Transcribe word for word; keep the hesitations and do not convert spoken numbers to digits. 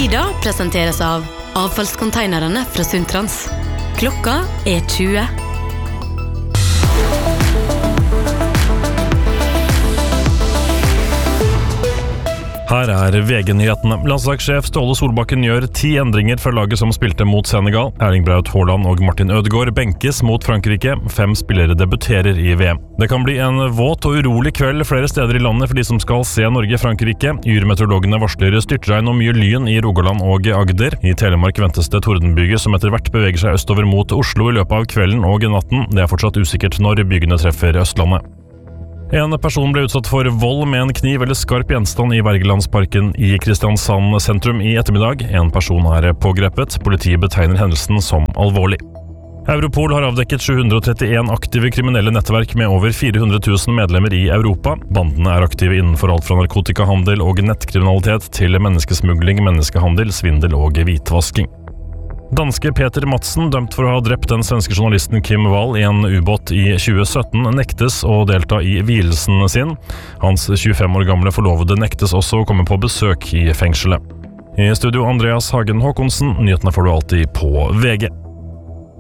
Nyda presenteres av avfallskonteinerne fra Suntrans. Klokka er tjue. Her er V G-nyhetene. Landslagssjef Ståle Solbakken gjør ti endringer for laget som spilte mot Senegal. Erling Braut Haaland og Martin Ødegaard benkes mot Frankrike. Fem spillere debuterer i V M. Det kan bli en våt og urolig kveld flere steder i landet for de som skal se Norge-Frankrike. Yrmeteorologene varsler styrtregn og mye lyn i Rogaland og Agder. I Telemark ventes det tordenbyger som etter hvert beveger seg østover mot Oslo i løpet av kvelden og natten. Det er fortsatt usikkert når bygene treffer Østlandet. En person ble utsatt for vold med en kniv eller skarp gjenstand i Wergelandsparken i Kristiansand sentrum i ettermiddag. En person er pågrepet. Politiet betegner hendelsen som alvorlig. Europol har avdekket sju hundre og trettien aktive kriminelle nettverk med over fire hundre tusen medlemmer i Europa. Bandene er aktive innenfor alt fra narkotikahandel og nettkriminalitet til menneskesmugling, menneskehandel, svindel og hvitvasking. Danske Peter Madsen, dømt for å ha drept den svenske journalisten Kim Wall i en ubåt i tjue sytten, nektes å delta i vielsen sin. Hans tjuefem år gamle forlovede nektes også å komme på besøk i fengselet. I studio Andreas Hagen Håkonsen, nyhetene får du alltid på V G.